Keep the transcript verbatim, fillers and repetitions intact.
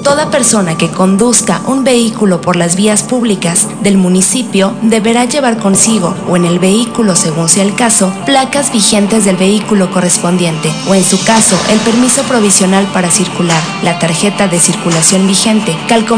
Toda persona que conduzca un vehículo por las vías públicas del municipio deberá llevar consigo, o en el vehículo según sea el caso, placas vigentes del vehículo correspondiente, o en su caso, el permiso provisional para circular, la tarjeta de circulación vigente, calcomanía